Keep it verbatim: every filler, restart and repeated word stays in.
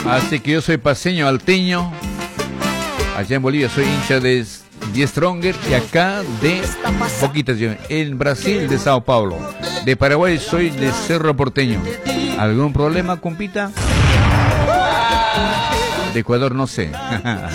Así que yo soy paseño alteño. Allá en Bolivia soy hincha de Die Stronger y acá de Poquitas. En Brasil de Sao Paulo. De Paraguay soy de Cerro Porteño. ¿Algún problema, compita? De Ecuador no sé.